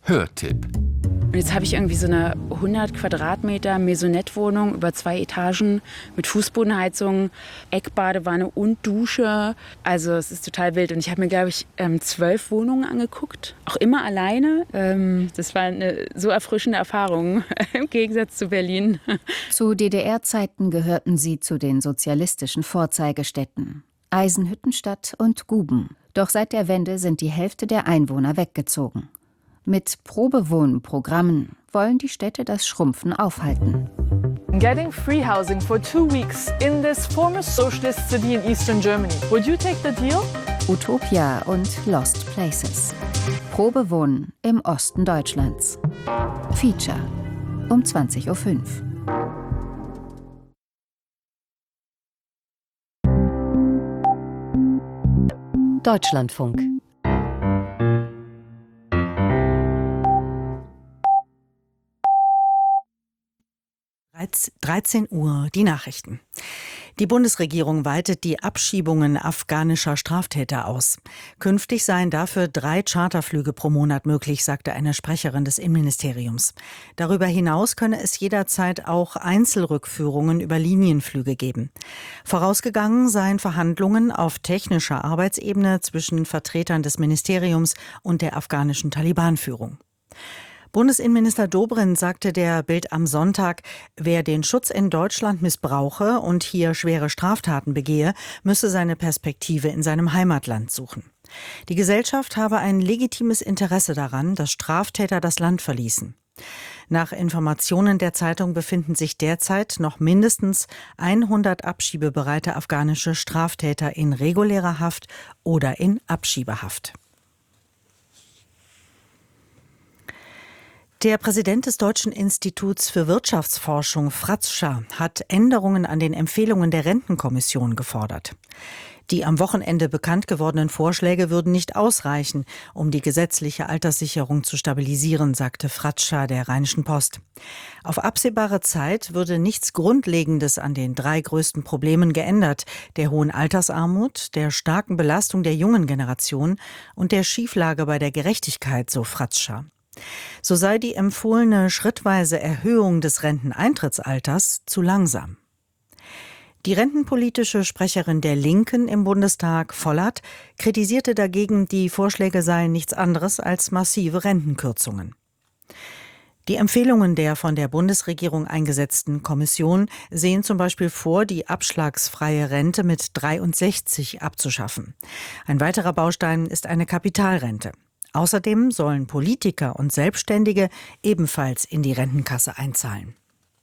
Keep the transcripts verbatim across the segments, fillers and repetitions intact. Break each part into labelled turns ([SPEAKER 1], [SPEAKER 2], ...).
[SPEAKER 1] Hörtipp.
[SPEAKER 2] Und jetzt habe ich irgendwie so eine hundert Quadratmeter Maisonette-Wohnung über zwei Etagen mit Fußbodenheizung, Eckbadewanne und Dusche. Also es ist total wild. Und ich habe mir, glaube ich, ähm, zwölf Wohnungen angeguckt. Auch immer alleine. Ähm, das war eine so erfrischende Erfahrung im Gegensatz zu Berlin.
[SPEAKER 3] Zu D D R-Zeiten gehörten sie zu den sozialistischen Vorzeigestädten. Eisenhüttenstadt und Guben. Doch seit der Wende sind die Hälfte der Einwohner weggezogen. Mit Probewohnprogrammen wollen die Städte das Schrumpfen aufhalten.
[SPEAKER 4] Getting free housing for two weeks in this former socialist city in eastern Germany. Would you take the deal?
[SPEAKER 3] Utopia und Lost Places. Probewohnen im Osten Deutschlands. Feature um zwanzig Uhr fünf.
[SPEAKER 5] Deutschlandfunk.
[SPEAKER 6] dreizehn Uhr, die Nachrichten. Die Bundesregierung weitet die Abschiebungen afghanischer Straftäter aus. Künftig seien dafür drei Charterflüge pro Monat möglich, sagte eine Sprecherin des Innenministeriums. Darüber hinaus könne es jederzeit auch Einzelrückführungen über Linienflüge geben. Vorausgegangen seien Verhandlungen auf technischer Arbeitsebene zwischen Vertretern des Ministeriums und der afghanischen Taliban-Führung. Bundesinnenminister Dobrindt sagte der Bild am Sonntag, wer den Schutz in Deutschland missbrauche und hier schwere Straftaten begehe, müsse seine Perspektive in seinem Heimatland suchen. Die Gesellschaft habe ein legitimes Interesse daran, dass Straftäter das Land verließen. Nach Informationen der Zeitung befinden sich derzeit noch mindestens hundert abschiebebereite afghanische Straftäter in regulärer Haft oder in Abschiebehaft. Der Präsident des Deutschen Instituts für Wirtschaftsforschung, Fratzscher, hat Änderungen an den Empfehlungen der Rentenkommission gefordert. Die am Wochenende bekannt gewordenen Vorschläge würden nicht ausreichen, um die gesetzliche Alterssicherung zu stabilisieren, sagte Fratzscher der Rheinischen Post. Auf absehbare Zeit würde nichts Grundlegendes an den drei größten Problemen geändert: der hohen Altersarmut, der starken Belastung der jungen Generation und der Schieflage bei der Gerechtigkeit, so Fratzscher. So sei die empfohlene schrittweise Erhöhung des Renteneintrittsalters zu langsam. Die rentenpolitische Sprecherin der Linken im Bundestag, Vollert, kritisierte dagegen, die Vorschläge seien nichts anderes als massive Rentenkürzungen. Die Empfehlungen der von der Bundesregierung eingesetzten Kommission sehen zum Beispiel vor, die abschlagsfreie Rente mit dreiundsechzig abzuschaffen. Ein weiterer Baustein ist eine Kapitalrente. Außerdem sollen Politiker und Selbstständige ebenfalls in die Rentenkasse einzahlen.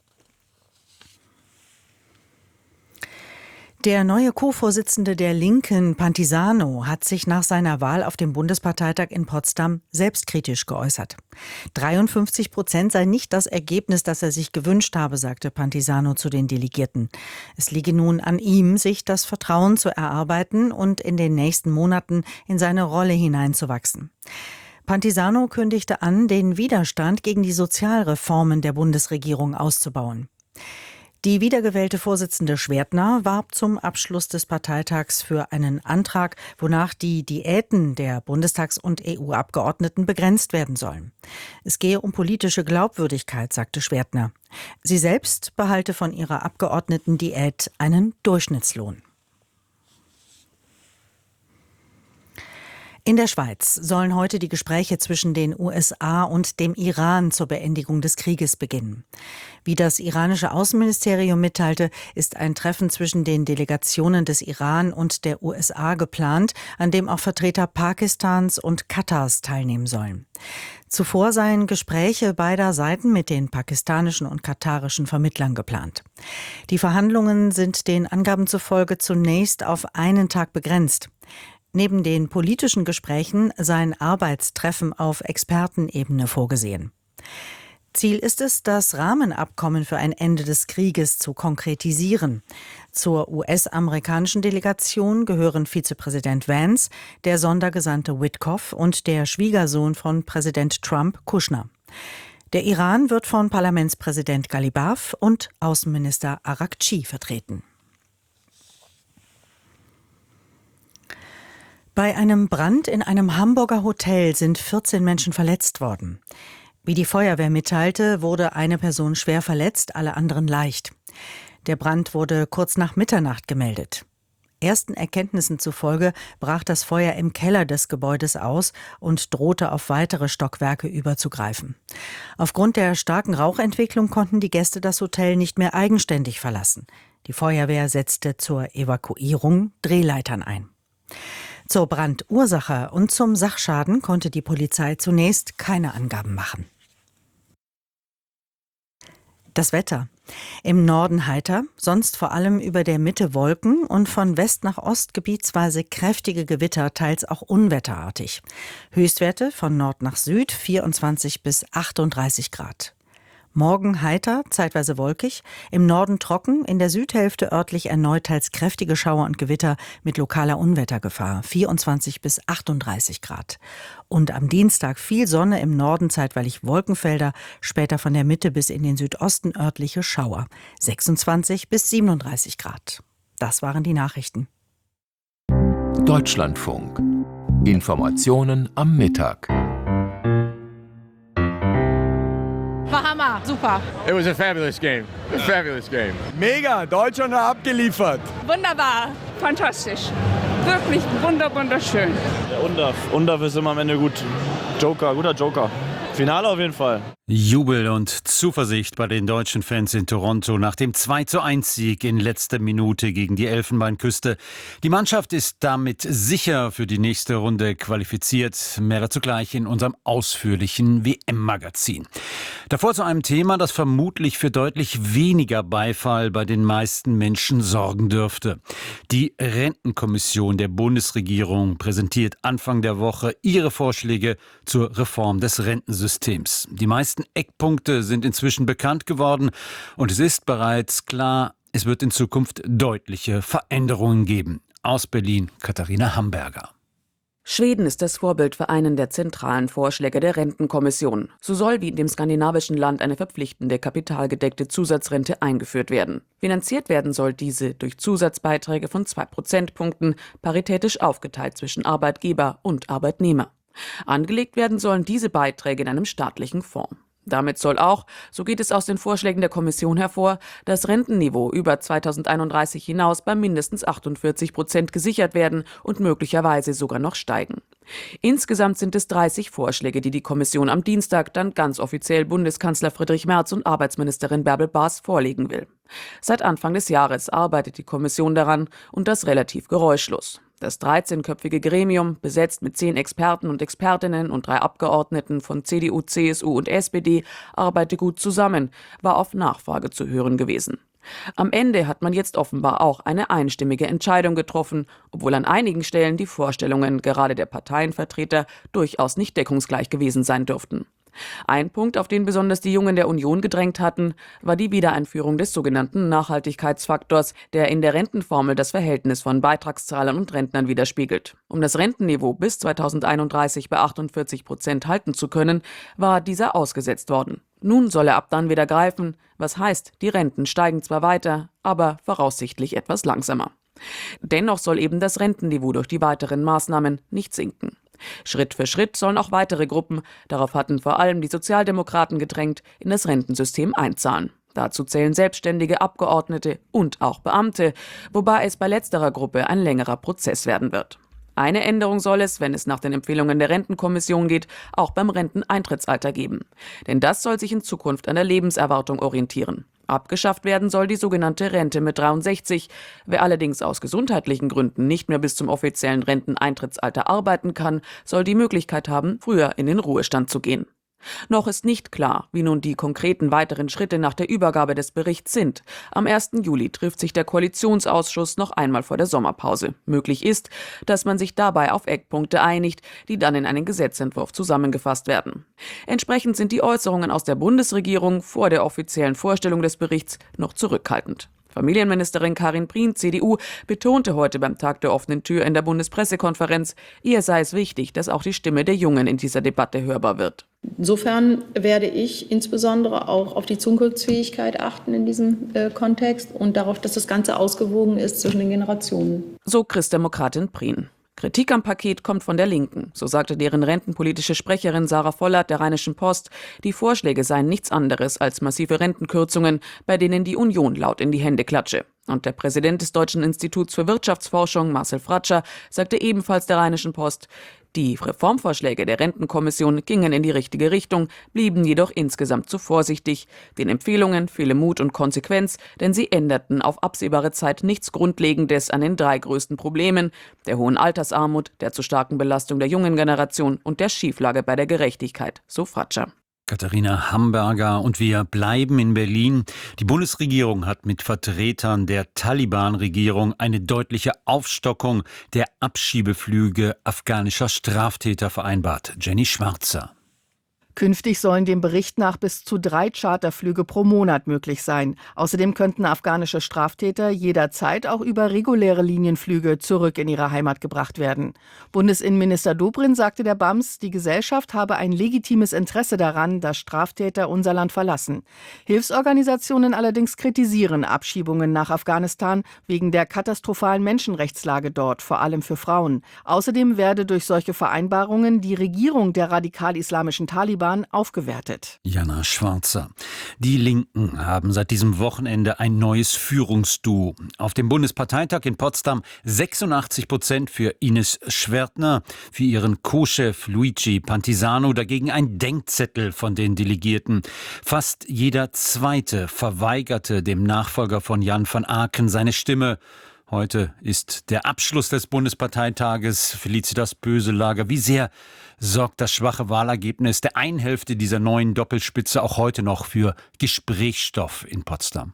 [SPEAKER 6] Der neue Co-Vorsitzende der Linken, Pantisano, hat sich nach seiner Wahl auf dem Bundesparteitag in Potsdam selbstkritisch geäußert. dreiundfünfzig Prozent sei nicht das Ergebnis, das er sich gewünscht habe, sagte Pantisano zu den Delegierten. Es liege nun an ihm, sich das Vertrauen zu erarbeiten und in den nächsten Monaten in seine Rolle hineinzuwachsen. Pantisano kündigte an, den Widerstand gegen die Sozialreformen der Bundesregierung auszubauen. Die wiedergewählte Vorsitzende Schwertner warb zum Abschluss des Parteitags für einen Antrag, wonach die Diäten der Bundestags- und E U-Abgeordneten begrenzt werden sollen. Es gehe um politische Glaubwürdigkeit, sagte Schwertner. Sie selbst behalte von ihrer Abgeordnetendiät einen Durchschnittslohn. In der Schweiz sollen heute die Gespräche zwischen den U S A und dem Iran zur Beendigung des Krieges beginnen. Wie das iranische Außenministerium mitteilte, ist ein Treffen zwischen den Delegationen des Iran und der U S A geplant, an dem auch Vertreter Pakistans und Katars teilnehmen sollen. Zuvor seien Gespräche beider Seiten mit den pakistanischen und katarischen Vermittlern geplant. Die Verhandlungen sind den Angaben zufolge zunächst auf einen Tag begrenzt. Neben den politischen Gesprächen seien Arbeitstreffen auf Expertenebene vorgesehen. Ziel ist es, das Rahmenabkommen für ein Ende des Krieges zu konkretisieren. Zur U S-amerikanischen Delegation gehören Vizepräsident Vance, der Sondergesandte Witkoff und der Schwiegersohn von Präsident Trump, Kushner. Der Iran wird von Parlamentspräsident Ghalibaf und Außenminister Araghchi vertreten. Bei einem Brand in einem Hamburger Hotel sind vierzehn Menschen verletzt worden. Wie die Feuerwehr mitteilte, wurde eine Person schwer verletzt, alle anderen leicht. Der Brand wurde kurz nach Mitternacht gemeldet. Ersten Erkenntnissen zufolge brach das Feuer im Keller des Gebäudes aus und drohte auf weitere Stockwerke überzugreifen. Aufgrund der starken Rauchentwicklung konnten die Gäste das Hotel nicht mehr eigenständig verlassen. Die Feuerwehr setzte zur Evakuierung Drehleitern ein. Zur Brandursache und zum Sachschaden konnte die Polizei zunächst keine Angaben machen. Das Wetter. Im Norden heiter, sonst vor allem über der Mitte Wolken und von West nach Ost gebietsweise kräftige Gewitter, teils auch unwetterartig. Höchstwerte von Nord nach Süd vierundzwanzig bis achtunddreißig Grad. Morgen heiter, zeitweise wolkig, im Norden trocken, in der Südhälfte örtlich erneut teils kräftige Schauer und Gewitter mit lokaler Unwettergefahr, vierundzwanzig bis achtunddreißig Grad. Und am Dienstag viel Sonne, im Norden zeitweilig Wolkenfelder, später von der Mitte bis in den Südosten örtliche Schauer, sechsundzwanzig bis siebenunddreißig Grad. Das waren die Nachrichten.
[SPEAKER 1] Deutschlandfunk. Informationen am Mittag.
[SPEAKER 7] War Hammer, super.
[SPEAKER 8] It was a fabulous game. A fabulous game.
[SPEAKER 9] Mega, Deutschland hat abgeliefert.
[SPEAKER 7] Wunderbar.
[SPEAKER 10] Fantastisch. Wirklich wunder, wunderschön.
[SPEAKER 11] Der Undaf. Undaf ist immer am Ende gut. Joker, guter Joker. Finale auf jeden Fall.
[SPEAKER 12] Jubel und Zuversicht bei den deutschen Fans in Toronto nach dem zwei zu eins Sieg in letzter Minute gegen die Elfenbeinküste. Die Mannschaft ist damit sicher für die nächste Runde qualifiziert. Mehr dazu gleich in unserem ausführlichen W M-Magazin. Davor zu einem Thema, das vermutlich für deutlich weniger Beifall bei den meisten Menschen sorgen dürfte. Die Rentenkommission der Bundesregierung präsentiert Anfang der Woche ihre Vorschläge zur Reform des Rentensystems. Die meisten Eckpunkte sind inzwischen bekannt geworden und es ist bereits klar, es wird in Zukunft deutliche Veränderungen geben. Aus Berlin, Katharina Hamburger.
[SPEAKER 13] Schweden ist das Vorbild für einen der zentralen Vorschläge der Rentenkommission. So soll wie in dem skandinavischen Land eine verpflichtende kapitalgedeckte Zusatzrente eingeführt werden. Finanziert werden soll diese durch Zusatzbeiträge von zwei Prozentpunkten, paritätisch aufgeteilt zwischen Arbeitgeber und Arbeitnehmer. Angelegt werden sollen diese Beiträge in einem staatlichen Fonds. Damit soll auch, so geht es aus den Vorschlägen der Kommission hervor, das Rentenniveau über zweitausendeinunddreißig hinaus bei mindestens achtundvierzig Prozent gesichert werden und möglicherweise sogar noch steigen. Insgesamt sind es dreißig Vorschläge, die die Kommission am Dienstag dann ganz offiziell Bundeskanzler Friedrich Merz und Arbeitsministerin Bärbel Baas vorlegen will. Seit Anfang des Jahres arbeitet die Kommission daran und das relativ geräuschlos. Das dreizehnköpfige Gremium, besetzt mit zehn Experten und Expertinnen und drei Abgeordneten von C D U, C S U und S P D, arbeite gut zusammen, war auf Nachfrage zu hören gewesen. Am Ende hat man jetzt offenbar auch eine einstimmige Entscheidung getroffen, obwohl an einigen Stellen die Vorstellungen gerade der Parteienvertreter durchaus nicht deckungsgleich gewesen sein dürften. Ein Punkt, auf den besonders die Jungen der Union gedrängt hatten, war die Wiedereinführung des sogenannten Nachhaltigkeitsfaktors, der in der Rentenformel das Verhältnis von Beitragszahlern und Rentnern widerspiegelt. Um das Rentenniveau bis zweitausendeinunddreißig bei achtundvierzig Prozent halten zu können, war dieser ausgesetzt worden. Nun soll er ab dann wieder greifen, was heißt, die Renten steigen zwar weiter, aber voraussichtlich etwas langsamer. Dennoch soll eben das Rentenniveau durch die weiteren Maßnahmen nicht sinken. Schritt für Schritt sollen auch weitere Gruppen, darauf hatten vor allem die Sozialdemokraten gedrängt, in das Rentensystem einzahlen. Dazu zählen Selbstständige, Abgeordnete und auch Beamte, wobei es bei letzterer Gruppe ein längerer Prozess werden wird. Eine Änderung soll es, wenn es nach den Empfehlungen der Rentenkommission geht, auch beim Renteneintrittsalter geben. Denn das soll sich in Zukunft an der Lebenserwartung orientieren. Abgeschafft werden soll die sogenannte Rente mit dreiundsechzig. Wer allerdings aus gesundheitlichen Gründen nicht mehr bis zum offiziellen Renteneintrittsalter arbeiten kann, soll die Möglichkeit haben, früher in den Ruhestand zu gehen. Noch ist nicht klar, wie nun die konkreten weiteren Schritte nach der Übergabe des Berichts sind. Am ersten Juli trifft sich der Koalitionsausschuss noch einmal vor der Sommerpause. Möglich ist, dass man sich dabei auf Eckpunkte einigt, die dann in einen Gesetzentwurf zusammengefasst werden. Entsprechend sind die Äußerungen aus der Bundesregierung vor der offiziellen Vorstellung des Berichts noch zurückhaltend. Familienministerin Karin Prien, C D U, betonte heute beim Tag der offenen Tür in der Bundespressekonferenz, ihr sei es wichtig, dass auch die Stimme der Jungen in dieser Debatte hörbar wird.
[SPEAKER 14] Insofern werde ich insbesondere auch auf die Zukunftsfähigkeit achten in diesem äh, Kontext und darauf, dass das Ganze ausgewogen ist zwischen den Generationen.
[SPEAKER 13] So Christdemokratin Prien. Kritik am Paket kommt von der Linken. So sagte deren rentenpolitische Sprecherin Sarah Vollert der Rheinischen Post, die Vorschläge seien nichts anderes als massive Rentenkürzungen, bei denen die Union laut in die Hände klatsche. Und der Präsident des Deutschen Instituts für Wirtschaftsforschung, Marcel Fratscher, sagte ebenfalls der Rheinischen Post, die Reformvorschläge der Rentenkommission gingen in die richtige Richtung, blieben jedoch insgesamt zu vorsichtig. Den Empfehlungen fehle Mut und Konsequenz, denn sie änderten auf absehbare Zeit nichts Grundlegendes an den drei größten Problemen: der hohen Altersarmut, der zu starken Belastung der jungen Generation und der Schieflage bei der Gerechtigkeit, so Fratscher.
[SPEAKER 12] Katharina Hamburger und wir bleiben in Berlin. Die Bundesregierung hat mit Vertretern der Taliban-Regierung eine deutliche Aufstockung der Abschiebeflüge afghanischer Straftäter vereinbart. Jenny Schwarzer.
[SPEAKER 15] Künftig sollen dem Bericht nach bis zu drei Charterflüge pro Monat möglich sein. Außerdem könnten afghanische Straftäter jederzeit auch über reguläre Linienflüge zurück in ihre Heimat gebracht werden. Bundesinnenminister Dobrindt sagte der B A M S, die Gesellschaft habe ein legitimes Interesse daran, dass Straftäter unser Land verlassen. Hilfsorganisationen allerdings kritisieren Abschiebungen nach Afghanistan wegen der katastrophalen Menschenrechtslage dort, vor allem für Frauen. Außerdem werde durch solche Vereinbarungen die Regierung der radikal-islamischen Taliban aufgewertet.
[SPEAKER 12] Jana Schwarzer. Die Linken haben seit diesem Wochenende ein neues Führungsduo. Auf dem Bundesparteitag in Potsdam sechsundachtzig Prozent für Ines Schwertner, für ihren Co-Chef Luigi Pantisano dagegen ein Denkzettel von den Delegierten. Fast jeder Zweite verweigerte dem Nachfolger von Jan van Aken seine Stimme. Heute ist der Abschluss des Bundesparteitages. Felicitas Böselager, wie sehr sorgt das schwache Wahlergebnis der einen Hälfte dieser neuen Doppelspitze auch heute noch für Gesprächsstoff in Potsdam?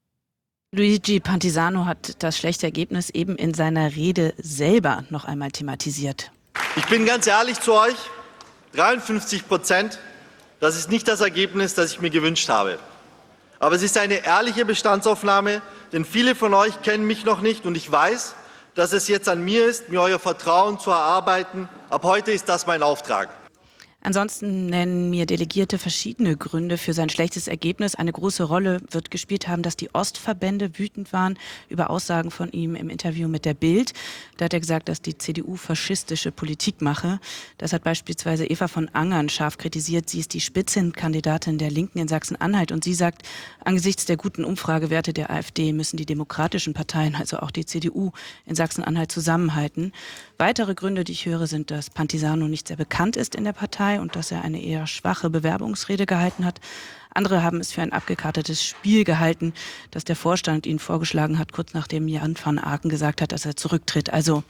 [SPEAKER 16] Luigi Pantisano hat das schlechte Ergebnis eben in seiner Rede selber noch einmal thematisiert.
[SPEAKER 17] Ich bin ganz ehrlich zu euch, dreiundfünfzig Prozent, das ist nicht das Ergebnis, das ich mir gewünscht habe. Aber es ist eine ehrliche Bestandsaufnahme, denn viele von euch kennen mich noch nicht und ich weiß, dass es jetzt an mir ist, mir euer Vertrauen zu erarbeiten. Ab heute ist das mein Auftrag.
[SPEAKER 16] Ansonsten nennen mir Delegierte verschiedene Gründe für sein schlechtes Ergebnis. Eine große Rolle wird gespielt haben, dass die Ostverbände wütend waren über Aussagen von ihm im Interview mit der Bild. Da hat er gesagt, dass die C D U faschistische Politik mache. Das hat beispielsweise Eva von Angern scharf kritisiert. Sie ist die Spitzenkandidatin der Linken in Sachsen-Anhalt und sie sagt, angesichts der guten Umfragewerte der AfD müssen die demokratischen Parteien, also auch die C D U in Sachsen-Anhalt, zusammenhalten. Weitere Gründe, die ich höre, sind, dass Pantisano nicht sehr bekannt ist in der Partei und dass er eine eher schwache Bewerbungsrede gehalten hat. Andere haben es für ein abgekartetes Spiel gehalten, das der Vorstand ihnen vorgeschlagen hat, kurz nachdem Jan van Aken gesagt hat, dass er zurücktritt. Also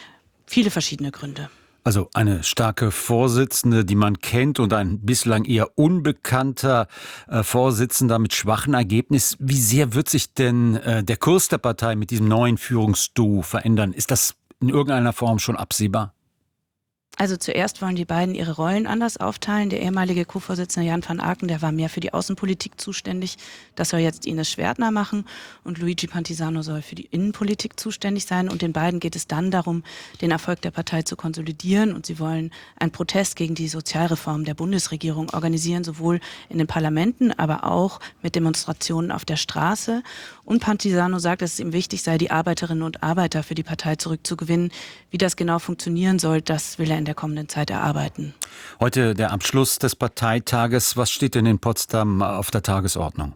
[SPEAKER 16] viele verschiedene Gründe.
[SPEAKER 12] Also eine starke Vorsitzende, die man kennt, und ein bislang eher unbekannter äh, Vorsitzender mit schwachem Ergebnis. Wie sehr wird sich denn äh, der Kurs der Partei mit diesem neuen Führungsduo verändern? Ist das in irgendeiner Form schon absehbar?
[SPEAKER 16] Also zuerst wollen die beiden ihre Rollen anders aufteilen. Der ehemalige Co-Vorsitzende Jan van Aken, der war mehr für die Außenpolitik zuständig. Das soll jetzt Ines Schwertner machen. Und Luigi Pantisano soll für die Innenpolitik zuständig sein. Und den beiden geht es dann darum, den Erfolg der Partei zu konsolidieren. Und sie wollen einen Protest gegen die Sozialreform der Bundesregierung organisieren, sowohl in den Parlamenten, aber auch mit Demonstrationen auf der Straße. Und Pantisano sagt, dass es ihm wichtig sei, die Arbeiterinnen und Arbeiter für die Partei zurückzugewinnen. Wie das genau funktionieren soll, das will er in der kommenden Zeit erarbeiten.
[SPEAKER 12] Heute der Abschluss des Parteitages. Was steht denn in Potsdam auf der Tagesordnung?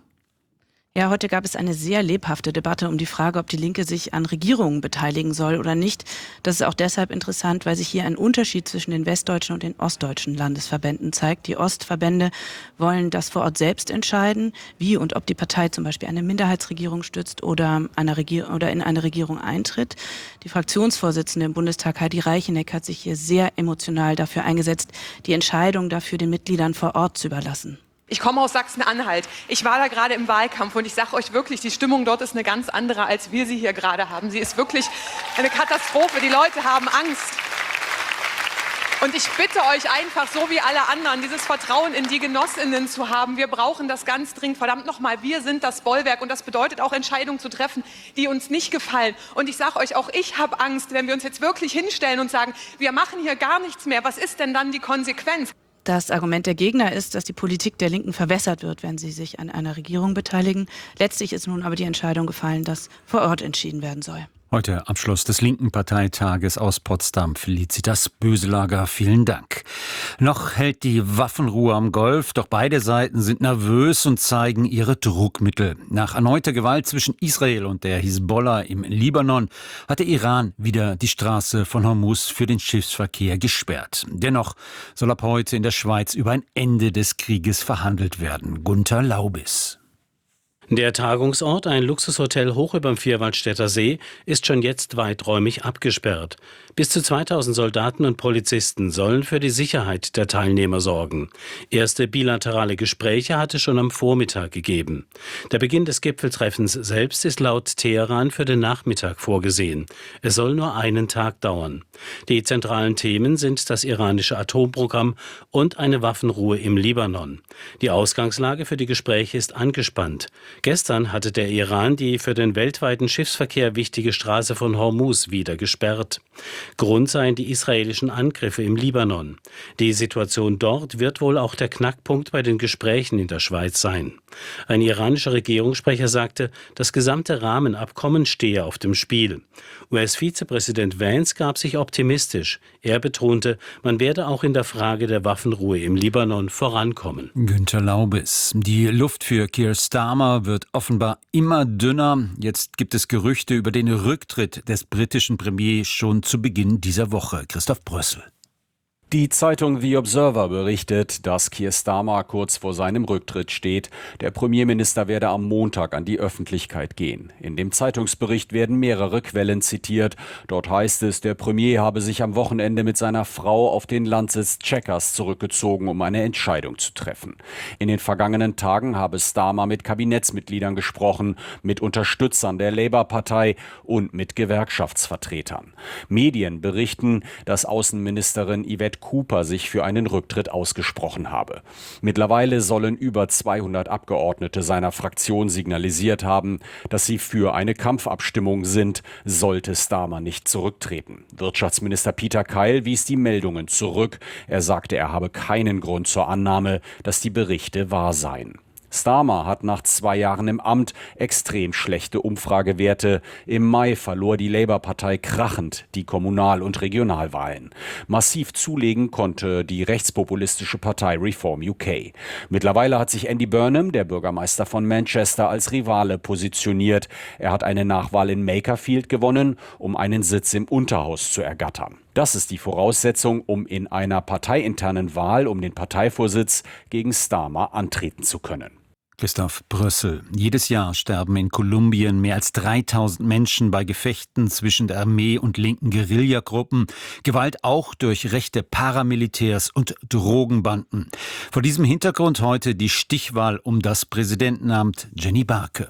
[SPEAKER 16] Ja, heute gab es eine sehr lebhafte Debatte um die Frage, ob die Linke sich an Regierungen beteiligen soll oder nicht. Das ist auch deshalb interessant, weil sich hier ein Unterschied zwischen den westdeutschen und den ostdeutschen Landesverbänden zeigt. Die Ostverbände wollen das vor Ort selbst entscheiden, wie und ob die Partei zum Beispiel eine Minderheitsregierung stützt oder, eine Regier- oder in eine Regierung eintritt. Die Fraktionsvorsitzende im Bundestag, Heidi Reicheneck, hat sich hier sehr emotional dafür eingesetzt, die Entscheidung dafür den Mitgliedern vor Ort zu überlassen.
[SPEAKER 18] Ich komme aus Sachsen-Anhalt. Ich war da gerade im Wahlkampf und ich sage euch wirklich, die Stimmung dort ist eine ganz andere, als wir sie hier gerade haben. Sie ist wirklich eine Katastrophe. Die Leute haben Angst. Und ich bitte euch einfach, so wie alle anderen, dieses Vertrauen in die Genossinnen zu haben. Wir brauchen das ganz dringend. Verdammt nochmal, wir sind das Bollwerk und das bedeutet auch, Entscheidungen zu treffen, die uns nicht gefallen. Und ich sage euch, auch ich habe Angst, wenn wir uns jetzt wirklich hinstellen und sagen, wir machen hier gar nichts mehr. Was ist denn dann die Konsequenz?
[SPEAKER 16] Das Argument der Gegner ist, dass die Politik der Linken verwässert wird, wenn sie sich an einer Regierung beteiligen. Letztlich ist nun aber die Entscheidung gefallen, dass vor Ort entschieden werden soll.
[SPEAKER 12] Heute Abschluss des linken Parteitages aus Potsdam. Felicitas Böselager, vielen Dank. Noch hält die Waffenruhe am Golf, doch beide Seiten sind nervös und zeigen ihre Druckmittel. Nach erneuter Gewalt zwischen Israel und der Hisbollah im Libanon hat der Iran wieder die Straße von Hormuz für den Schiffsverkehr gesperrt. Dennoch soll ab heute in der Schweiz über ein Ende des Krieges verhandelt werden. Gunther Laubis.
[SPEAKER 19] Der Tagungsort, ein Luxushotel hoch überm Vierwaldstätter See, ist schon jetzt weiträumig abgesperrt. Bis zu zweitausend Soldaten und Polizisten sollen für die Sicherheit der Teilnehmer sorgen. Erste bilaterale Gespräche hatte schon am Vormittag gegeben. Der Beginn des Gipfeltreffens selbst ist laut Teheran für den Nachmittag vorgesehen. Es soll nur einen Tag dauern. Die zentralen Themen sind das iranische Atomprogramm und eine Waffenruhe im Libanon. Die Ausgangslage für die Gespräche ist angespannt. Gestern hatte der Iran die für den weltweiten Schiffsverkehr wichtige Straße von Hormuz wieder gesperrt. Grund seien die israelischen Angriffe im Libanon. Die Situation dort wird wohl auch der Knackpunkt bei den Gesprächen in der Schweiz sein. Ein iranischer Regierungssprecher sagte, das gesamte Rahmenabkommen stehe auf dem Spiel. U S-Vizepräsident Vance gab sich optimistisch. Er betonte, man werde auch in der Frage der Waffenruhe im Libanon vorankommen.
[SPEAKER 12] Günther Laubis. Die Luft für Keir Starmer wird offenbar immer dünner. Jetzt gibt es Gerüchte über den Rücktritt des britischen Premiers schon zu Beginn dieser Woche. Christoph Brössel.
[SPEAKER 20] Die Zeitung The Observer berichtet, dass Keir Starmer kurz vor seinem Rücktritt steht. Der Premierminister werde am Montag an die Öffentlichkeit gehen. In dem Zeitungsbericht werden mehrere Quellen zitiert. Dort heißt es, der Premier habe sich am Wochenende mit seiner Frau auf den Landsitz Chequers zurückgezogen, um eine Entscheidung zu treffen. In den vergangenen Tagen habe Starmer mit Kabinettsmitgliedern gesprochen, mit Unterstützern der Labour-Partei und mit Gewerkschaftsvertretern. Medien berichten, dass Außenministerin Yvette Cooper sich für einen Rücktritt ausgesprochen habe. Mittlerweile sollen über zweihundert Abgeordnete seiner Fraktion signalisiert haben, dass sie für eine Kampfabstimmung sind, sollte Starmer nicht zurücktreten. Wirtschaftsminister Peter Keil wies die Meldungen zurück. Er sagte, er habe keinen Grund zur Annahme, dass die Berichte wahr seien. Starmer hat nach zwei Jahren im Amt extrem schlechte Umfragewerte. Im Mai verlor die Labour-Partei krachend die Kommunal- und Regionalwahlen. Massiv zulegen konnte die rechtspopulistische Partei Reform U K. Mittlerweile hat sich Andy Burnham, der Bürgermeister von Manchester, als Rivale positioniert. Er hat eine Nachwahl in Makerfield gewonnen, um einen Sitz im Unterhaus zu ergattern. Das ist die Voraussetzung, um in einer parteiinternen Wahl um den Parteivorsitz gegen Starmer antreten zu können.
[SPEAKER 12] Christoph Brössel. Jedes Jahr sterben in Kolumbien mehr als dreitausend Menschen bei Gefechten zwischen der Armee und linken Guerillagruppen. Gewalt auch durch rechte Paramilitärs und Drogenbanden. Vor diesem Hintergrund heute die Stichwahl um das Präsidentenamt. Jenny Barke.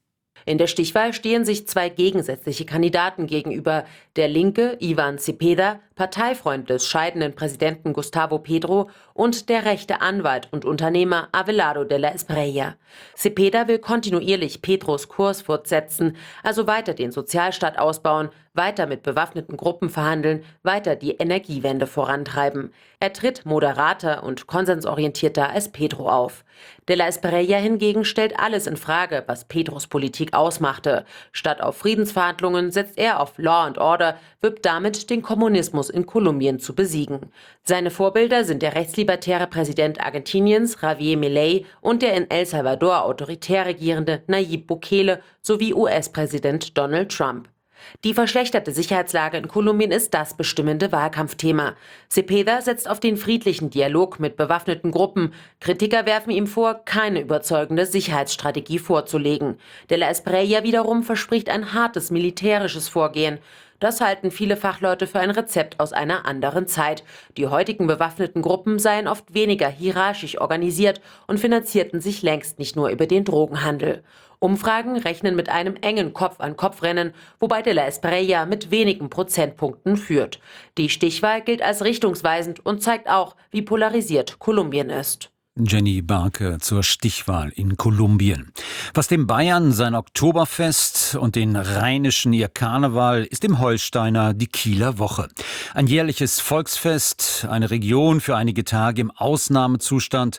[SPEAKER 21] In der Stichwahl stehen sich zwei gegensätzliche Kandidaten gegenüber. Der Linke, Ivan Cepeda, Parteifreund des scheidenden Präsidenten Gustavo Petro, und der rechte Anwalt und Unternehmer Abelardo de la Espriella. Cepeda will kontinuierlich Petros Kurs fortsetzen, also weiter den Sozialstaat ausbauen, weiter mit bewaffneten Gruppen verhandeln, weiter die Energiewende vorantreiben. Er tritt moderater und konsensorientierter als Petro auf. De la Espriella hingegen stellt alles in Frage, was Petros Politik ausmachte. Statt auf Friedensverhandlungen setzt er auf Law and Order, wirbt damit, den Kommunismus in Kolumbien zu besiegen. Seine Vorbilder sind der rechtslibertäre Präsident Argentiniens, Javier Milei, und der in El Salvador autoritär regierende Nayib Bukele sowie U S-Präsident Donald Trump. Die verschlechterte Sicherheitslage in Kolumbien ist das bestimmende Wahlkampfthema. Cepeda setzt auf den friedlichen Dialog mit bewaffneten Gruppen. Kritiker werfen ihm vor, keine überzeugende Sicherheitsstrategie vorzulegen. De la Espriella wiederum verspricht ein hartes militärisches Vorgehen. Das halten viele Fachleute für ein Rezept aus einer anderen Zeit. Die heutigen bewaffneten Gruppen seien oft weniger hierarchisch organisiert und finanzierten sich längst nicht nur über den Drogenhandel. Umfragen rechnen mit einem engen Kopf-an-Kopf-Rennen, wobei de la Espriella mit wenigen Prozentpunkten führt. Die Stichwahl gilt als richtungsweisend und zeigt auch, wie polarisiert Kolumbien ist.
[SPEAKER 12] Jenny Barke zur Stichwahl in Kolumbien. Was dem Bayern sein Oktoberfest und den Rheinischen ihr Karneval, ist dem Holsteiner die Kieler Woche. Ein jährliches Volksfest, eine Region für einige Tage im Ausnahmezustand,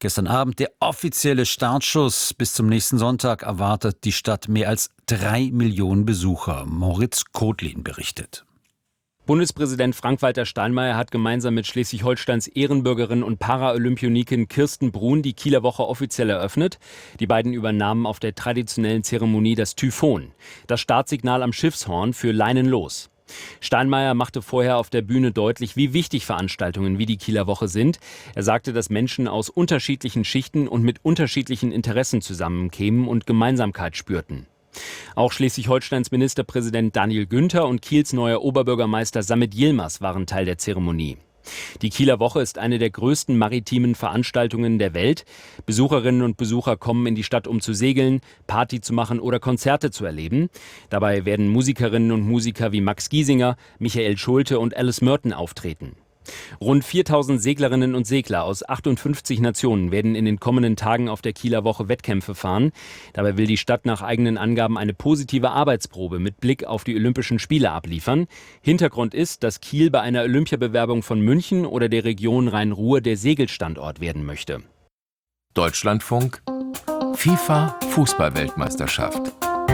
[SPEAKER 12] Gestern Abend der offizielle Startschuss. Bis zum nächsten Sonntag erwartet die Stadt mehr als drei Millionen Besucher. Moritz Kotlin berichtet.
[SPEAKER 2] Bundespräsident Frank-Walter Steinmeier hat gemeinsam mit Schleswig-Holsteins Ehrenbürgerin und Paralympionikin Kirsten Brun die Kieler Woche offiziell eröffnet. Die beiden übernahmen auf der traditionellen Zeremonie das Typhon, das Startsignal am Schiffshorn für Leinen los. Steinmeier machte vorher auf der Bühne deutlich, wie wichtig Veranstaltungen wie die Kieler Woche sind. Er sagte, dass Menschen aus unterschiedlichen Schichten und mit unterschiedlichen Interessen zusammenkämen und Gemeinsamkeit spürten. Auch Schleswig-Holsteins Ministerpräsident Daniel Günther und Kiels neuer Oberbürgermeister Samit Yilmaz waren Teil der Zeremonie. Die Kieler Woche ist eine der größten maritimen Veranstaltungen der Welt. Besucherinnen und Besucher kommen in die Stadt, um zu segeln, Party zu machen oder Konzerte zu erleben. Dabei werden Musikerinnen und Musiker wie Max Giesinger, Michael Schulte und Alice Merton auftreten. Rund viertausend Seglerinnen und Segler aus achtundfünfzig Nationen werden in den kommenden Tagen auf der Kieler Woche Wettkämpfe fahren. Dabei will die Stadt nach eigenen Angaben eine positive Arbeitsprobe mit Blick auf die Olympischen Spiele abliefern. Hintergrund ist, dass Kiel bei einer Olympiabewerbung von München oder der Region Rhein-Ruhr der Segelstandort werden möchte.
[SPEAKER 1] Deutschlandfunk FIFA Fußballweltmeisterschaft.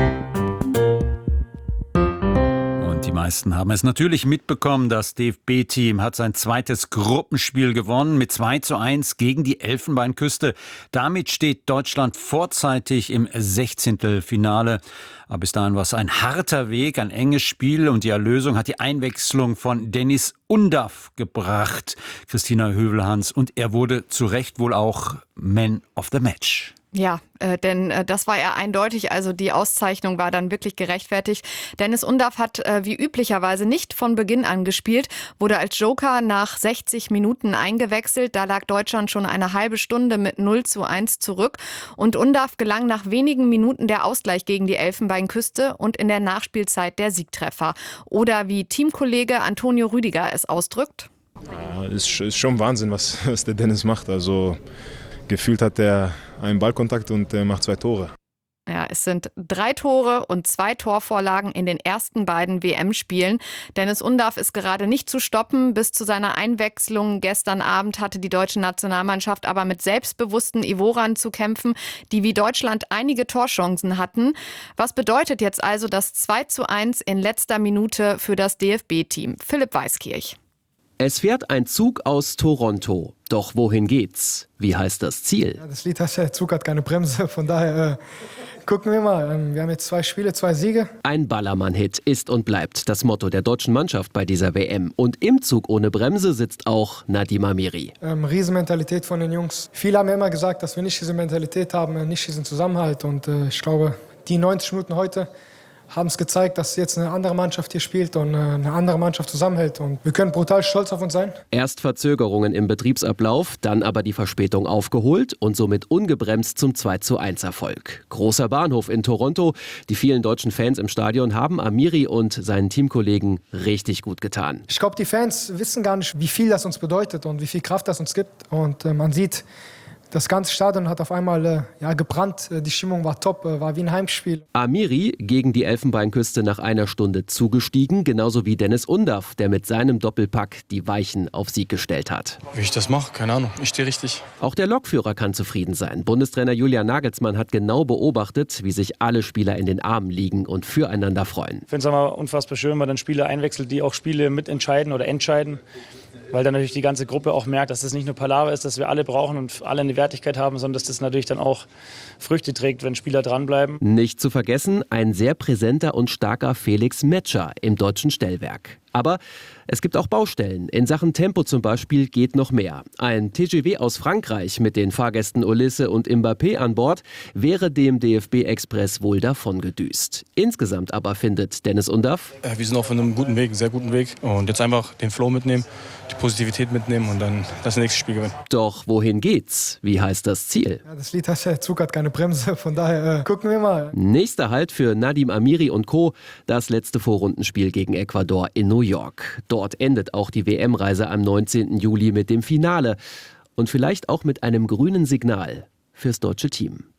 [SPEAKER 12] Die meisten haben es natürlich mitbekommen. Das D F B-Team hat sein zweites Gruppenspiel gewonnen mit zwei zu eins gegen die Elfenbeinküste. Damit steht Deutschland vorzeitig im Sechzehntelfinale. Aber bis dahin war es ein harter Weg, ein enges Spiel. Und die Erlösung hat die Einwechslung von Dennis Undav gebracht, Christina Hövelhans. Und er wurde zu Recht wohl auch Man of the Match.
[SPEAKER 22] Ja, äh, denn äh, das war er eindeutig, also die Auszeichnung war dann wirklich gerechtfertigt. Dennis Undav hat äh, wie üblicherweise nicht von Beginn an gespielt, wurde als Joker nach sechzig Minuten eingewechselt. Da lag Deutschland schon eine halbe Stunde mit null zu eins zurück. Und Undav gelang nach wenigen Minuten der Ausgleich gegen die Elfenbeinküste und in der Nachspielzeit der Siegtreffer. Oder wie Teamkollege Antonio Rüdiger es ausdrückt.
[SPEAKER 23] Ja, ist, ist schon Wahnsinn, was, was der Dennis macht. Also gefühlt hat er einen Ballkontakt und äh, macht zwei Tore.
[SPEAKER 22] Ja, es sind drei Tore und zwei Torvorlagen in den ersten beiden W M-Spielen. Dennis Undav ist gerade nicht zu stoppen. Bis zu seiner Einwechslung gestern Abend hatte die deutsche Nationalmannschaft aber mit selbstbewussten Ivorern zu kämpfen, die wie Deutschland einige Torchancen hatten. Was bedeutet jetzt also das zwei zu eins in letzter Minute für das D F B-Team? Philipp Weiskirch.
[SPEAKER 24] Es fährt ein Zug aus Toronto. Doch wohin geht's? Wie heißt das Ziel?
[SPEAKER 25] Ja, das Lied heißt ja, der Zug hat keine Bremse. Von daher äh, gucken wir mal. Ähm, wir haben jetzt zwei Spiele, zwei Siege.
[SPEAKER 24] Ein Ballermann-Hit ist und bleibt das Motto der deutschen Mannschaft bei dieser W M. Und im Zug ohne Bremse sitzt auch Nadim Amiri.
[SPEAKER 25] Ähm, Riesenmentalität von den Jungs. Viele haben ja immer gesagt, dass wir nicht diese Mentalität haben, nicht diesen Zusammenhalt. Und äh, ich glaube, die neunzig Minuten heute haben es gezeigt, dass jetzt eine andere Mannschaft hier spielt und eine andere Mannschaft zusammenhält. Und wir können brutal stolz auf uns sein.
[SPEAKER 24] Erst Verzögerungen im Betriebsablauf, dann aber die Verspätung aufgeholt und somit ungebremst zum zwei zu eins Erfolg. Großer Bahnhof in Toronto. Die vielen deutschen Fans im Stadion haben Amiri und seinen Teamkollegen richtig gut getan.
[SPEAKER 25] Ich glaube, die Fans wissen gar nicht, wie viel das uns bedeutet und wie viel Kraft das uns gibt. Und äh, man sieht, das ganze Stadion hat auf einmal äh, ja, gebrannt. Die Stimmung war top, äh, war wie ein Heimspiel.
[SPEAKER 24] Amiri gegen die Elfenbeinküste nach einer Stunde zugestiegen, genauso wie Dennis Undav, der mit seinem Doppelpack die Weichen auf Sieg gestellt hat.
[SPEAKER 23] Wie ich das mache, keine Ahnung. Ich stehe richtig.
[SPEAKER 24] Auch der Lokführer kann zufrieden sein. Bundestrainer Julian Nagelsmann hat genau beobachtet, wie sich alle Spieler in den Armen liegen und füreinander freuen.
[SPEAKER 26] Ich finde es aber unfassbar schön, wenn man dann Spieler einwechselt, die auch Spiele mitentscheiden oder entscheiden. Weil dann natürlich die ganze Gruppe auch merkt, dass das nicht nur Palaver ist, dass wir alle brauchen und alle eine Wertigkeit haben, sondern dass das natürlich dann auch Früchte trägt, wenn Spieler dranbleiben.
[SPEAKER 24] Nicht zu vergessen, ein sehr präsenter und starker Felix Metscher im deutschen Stellwerk. Aber es gibt auch Baustellen. In Sachen Tempo zum Beispiel geht noch mehr. Ein T G V aus Frankreich mit den Fahrgästen Olisse und Mbappé an Bord wäre dem D F B-Express wohl davongedüst. Insgesamt aber findet Dennis Undav:
[SPEAKER 23] äh, Wir sind auf einem guten Weg, sehr guten Weg. Und jetzt einfach den Flow mitnehmen, die Positivität mitnehmen und dann das nächste Spiel gewinnen.
[SPEAKER 24] Doch wohin geht's? Wie heißt das Ziel?
[SPEAKER 25] Ja, das Lied heißt ja, der Zug hat keine Bremse. Von daher äh, gucken wir mal.
[SPEAKER 24] Nächster Halt für Nadim Amiri und Co. Das letzte Vorrundenspiel gegen Ecuador in New York. Dort endet auch die W M-Reise am neunzehnten Juli mit dem Finale und vielleicht auch mit einem grünen Signal fürs deutsche Team.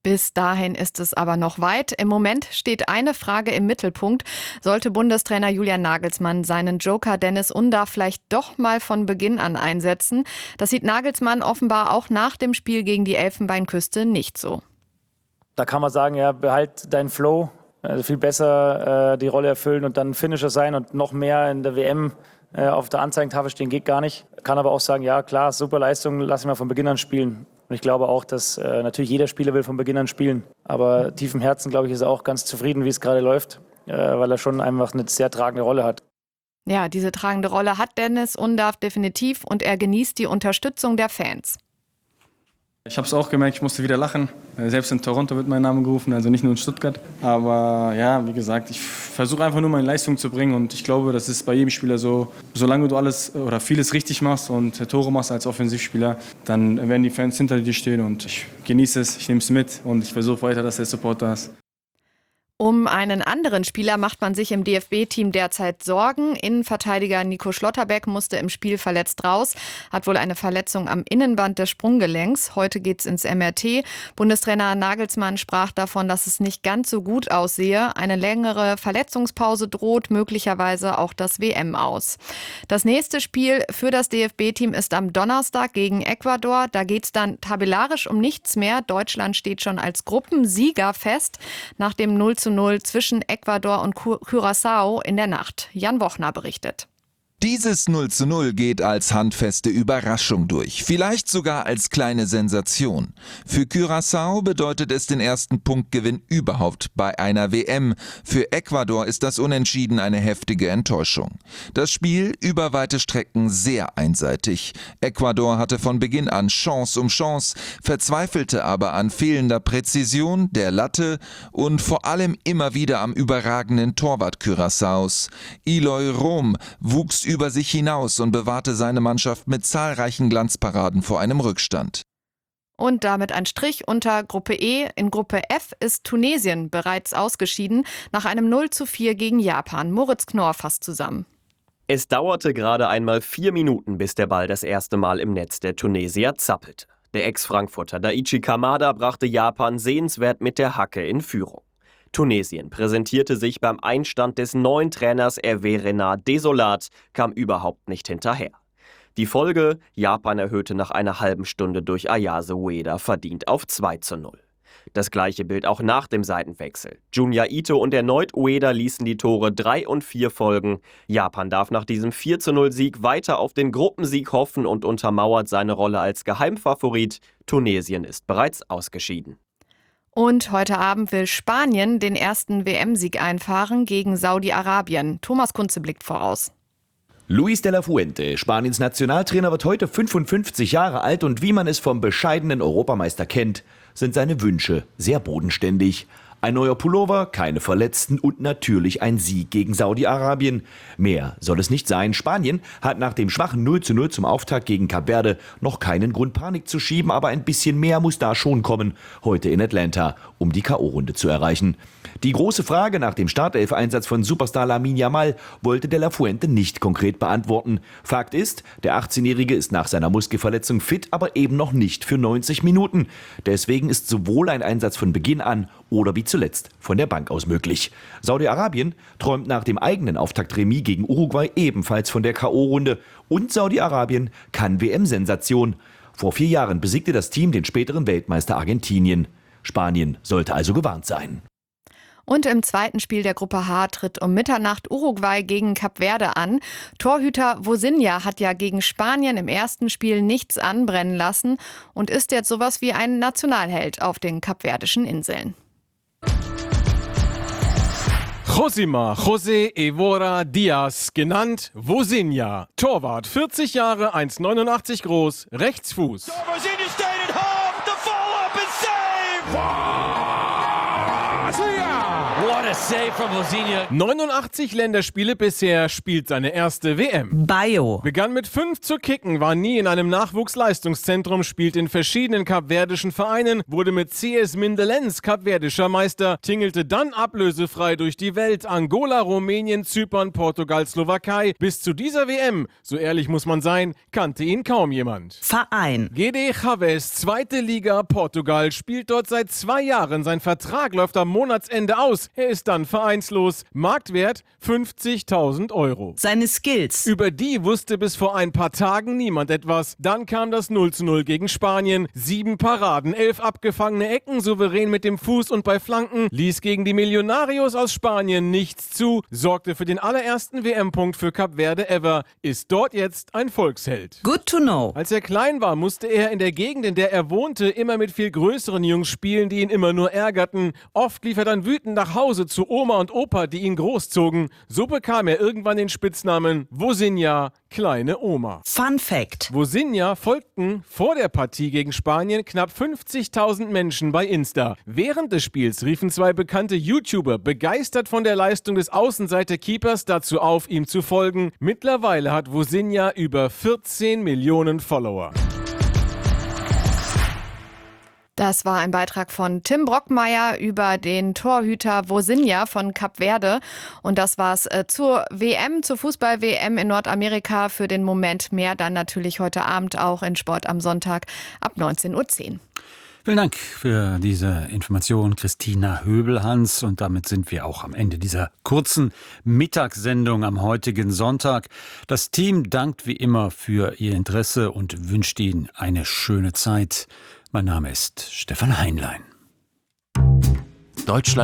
[SPEAKER 22] Bis dahin ist es aber noch weit. Im Moment steht eine Frage im Mittelpunkt. Sollte Bundestrainer Julian Nagelsmann seinen Joker Dennis Undav vielleicht doch mal von Beginn an einsetzen? Das sieht Nagelsmann offenbar auch nach dem Spiel gegen die Elfenbeinküste nicht so.
[SPEAKER 26] Da kann man sagen, ja, behalt deinen Flow, also viel besser äh, die Rolle erfüllen und dann Finisher sein und noch mehr in der W M äh, auf der Anzeigentafel stehen, geht gar nicht. Kann aber auch sagen, ja klar, super Leistung, lass ihn mal von Beginn an spielen. Und ich glaube auch, dass äh, natürlich jeder Spieler will von Beginn an spielen. Aber tief im Herzen, glaube ich, ist er auch ganz zufrieden, wie es gerade läuft, äh, weil er schon einfach eine sehr tragende Rolle hat.
[SPEAKER 22] Ja, diese tragende Rolle hat Dennis Undav definitiv und er genießt die Unterstützung der Fans.
[SPEAKER 3] Ich habe es auch gemerkt, ich musste wieder lachen. Selbst in Toronto wird mein Name gerufen, also nicht nur in Stuttgart. Aber ja, wie gesagt, ich versuche einfach nur meine Leistung zu bringen und ich glaube, das ist bei jedem Spieler so. Solange du alles oder vieles richtig machst und Tore machst als Offensivspieler, dann werden die Fans hinter dir stehen und ich genieße es, ich nehme es mit und ich versuche weiter, dass der Support da ist.
[SPEAKER 22] Um einen anderen Spieler macht man sich im D F B-Team derzeit Sorgen. Innenverteidiger Nico Schlotterbeck musste im Spiel verletzt raus, hat wohl eine Verletzung am Innenband des Sprunggelenks. Heute geht's ins M R T. Bundestrainer Nagelsmann sprach davon, dass es nicht ganz so gut aussehe. Eine längere Verletzungspause droht, möglicherweise auch das W M aus. Das nächste Spiel für das D F B-Team ist am Donnerstag gegen Ecuador. Da geht's dann tabellarisch um nichts mehr. Deutschland steht schon als Gruppensieger fest nach dem null zu null zwischen Ecuador und Curaçao in der Nacht. Jan Wochner berichtet.
[SPEAKER 4] Dieses null zu null geht als handfeste Überraschung durch, vielleicht sogar als kleine Sensation. Für Curaçao bedeutet es den ersten Punktgewinn überhaupt bei einer W M. Für Ecuador ist das Unentschieden eine heftige Enttäuschung. Das Spiel über weite Strecken sehr einseitig. Ecuador hatte von Beginn an Chance um Chance, verzweifelte aber an fehlender Präzision, der Latte und vor allem immer wieder am überragenden Torwart Curaçaos. Eloy Rom wuchs über sich hinaus und bewahrte seine Mannschaft mit zahlreichen Glanzparaden vor einem Rückstand.
[SPEAKER 22] Und damit ein Strich unter Gruppe E. In Gruppe F ist Tunesien bereits ausgeschieden nach einem null zu vier gegen Japan. Moritz Knorr fasst zusammen.
[SPEAKER 5] Es dauerte gerade einmal vier Minuten, bis der Ball das erste Mal im Netz der Tunesier zappelte. Der Ex-Frankfurter Daichi Kamada brachte Japan sehenswert mit der Hacke in Führung. Tunesien präsentierte sich beim Einstand des neuen Trainers Hervé Renard desolat, kam überhaupt nicht hinterher. Die Folge: Japan erhöhte nach einer halben Stunde durch Ayase Ueda verdient auf zwei zu null. Das gleiche Bild auch nach dem Seitenwechsel. Junya Ito und erneut Ueda ließen die Tore drei und vier folgen. Japan darf nach diesem vier zu null Sieg weiter auf den Gruppensieg hoffen und untermauert seine Rolle als Geheimfavorit. Tunesien ist bereits ausgeschieden.
[SPEAKER 22] Und heute Abend will Spanien den ersten W M-Sieg einfahren gegen Saudi-Arabien. Thomas Kunze blickt voraus.
[SPEAKER 6] Luis de la Fuente, Spaniens Nationaltrainer, wird heute fünfundfünfzig Jahre alt und wie man es vom bescheidenen Europameister kennt, sind seine Wünsche sehr bodenständig. Ein neuer Pullover, keine Verletzten und natürlich ein Sieg gegen Saudi-Arabien. Mehr soll es nicht sein. Spanien hat nach dem schwachen null zu null zum Auftakt gegen Kap Verde noch keinen Grund, Panik zu schieben, aber ein bisschen mehr muss da schon kommen, heute in Atlanta, um die K O-Runde zu erreichen. Die große Frage nach dem Startelf-Einsatz von Superstar Lamine Yamal wollte de la Fuente nicht konkret beantworten. Fakt ist, der achtzehnjährige ist nach seiner Muskelverletzung fit, aber eben noch nicht für neunzig Minuten. Deswegen ist sowohl ein Einsatz von Beginn an oder wie zuletzt von der Bank aus möglich. Saudi-Arabien träumt nach dem eigenen Auftaktremis gegen Uruguay ebenfalls von der K O-Runde. Und Saudi-Arabien kann W M-Sensation. Vor vier Jahren besiegte das Team den späteren Weltmeister Argentinien. Spanien sollte also gewarnt sein.
[SPEAKER 22] Und im zweiten Spiel der Gruppe H tritt um Mitternacht Uruguay gegen Kap Verde an. Torhüter Vozinha hat ja gegen Spanien im ersten Spiel nichts anbrennen lassen und ist jetzt sowas wie ein Nationalheld auf den kapverdischen Inseln.
[SPEAKER 8] Josimar José Evora Diaz, genannt Vozinha. Torwart, vierzig Jahre, eins Komma neunundachtzig groß, Rechtsfuß.
[SPEAKER 9] What a
[SPEAKER 7] save from Vozinha.
[SPEAKER 8] neunundachtzig Länderspiele bisher, spielt seine erste W M.
[SPEAKER 9] Bio.
[SPEAKER 8] Begann mit fünf zu kicken, war nie in einem Nachwuchsleistungszentrum, spielt in verschiedenen kapverdischen Vereinen, wurde mit C S Mindelenz kapverdischer Meister, tingelte dann ablösefrei durch die Welt, Angola, Rumänien, Zypern, Portugal, Slowakei. Bis zu dieser W M, so ehrlich muss man sein, kannte ihn kaum jemand.
[SPEAKER 9] Verein.
[SPEAKER 8] G D Chaves, zweite Liga, Portugal, spielt dort seit zwei Jahren. Sein Vertrag läuft am Monatsende aus. Er ist dann vereinslos. Marktwert fünfzigtausend Euro.
[SPEAKER 9] Seine Skills.
[SPEAKER 8] Über die wusste bis vor ein paar Tagen niemand etwas. Dann kam das null zu null gegen Spanien. Sieben Paraden, elf abgefangene Ecken, souverän mit dem Fuß und bei Flanken, ließ gegen die Millonarios aus Spanien nichts zu, sorgte für den allerersten W M-Punkt für Kap Verde ever, ist dort jetzt ein Volksheld.
[SPEAKER 9] Good to know.
[SPEAKER 8] Als er klein war, musste er in der Gegend, in der er wohnte, immer mit viel größeren Jungs spielen, die ihn immer nur ärgerten. Oft lief er dann wütend nach Hause zu Oma und Opa, die ihn großzogen. So bekam er irgendwann den Spitznamen Vozinha, kleine Oma.
[SPEAKER 9] Fun Fact.
[SPEAKER 8] Vozinha folgten vor der Partie gegen Spanien knapp fünfzigtausend Menschen bei Insta. Während des Spiels riefen zwei bekannte YouTuber begeistert von der Leistung des Außenseiter-Keepers dazu auf, ihm zu folgen. Mittlerweile hat Vozinha über vierzehn Millionen Follower.
[SPEAKER 22] Das war ein Beitrag von Tim Brockmeier über den Torhüter Vozinha von Kap Verde. Und das war's äh, zur W M, zur Fußball-W M in Nordamerika. Für den Moment mehr dann natürlich heute Abend auch in Sport am Sonntag ab neunzehn Uhr zehn.
[SPEAKER 12] Vielen Dank für diese Information, Christina Höbelhans. Und damit sind wir auch am Ende dieser kurzen Mittagssendung am heutigen Sonntag. Das Team dankt wie immer für Ihr Interesse und wünscht Ihnen eine schöne Zeit. Mein Name ist Stefan Heinlein.
[SPEAKER 1] Deutschland